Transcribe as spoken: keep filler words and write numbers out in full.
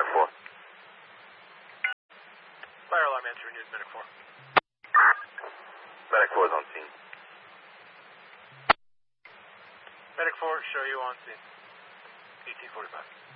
Medic four. Fire alarm answer, news Medic four. Medic four is on scene. Medic four, show you on scene. eighteen forty-five.